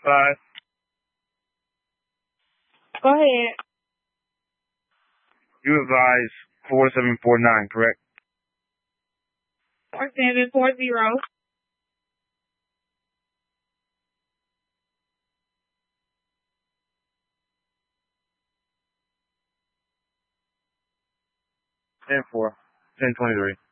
5. Go ahead. You advise 4749, correct? 4740. 10-4. 10-23.